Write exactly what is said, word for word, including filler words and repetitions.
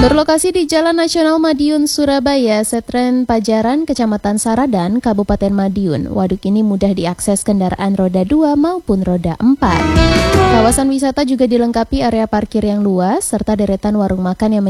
Berlokasi di Jalan Nasional Madiun, Surabaya, Setren Pajaran, Kecamatan Saradan, Kabupaten Madiun. Waduk ini mudah diakses kendaraan roda dua maupun roda empat. Kawasan wisata juga dilengkapi area parkir yang luas, serta deretan warung makan yang